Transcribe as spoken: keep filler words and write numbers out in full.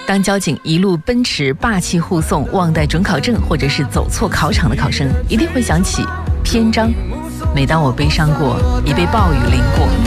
当交警一路奔驰霸气护送忘带准考证或者是走错考场的考生，一定会想起篇章。每当我悲伤过，也被暴雨淋过，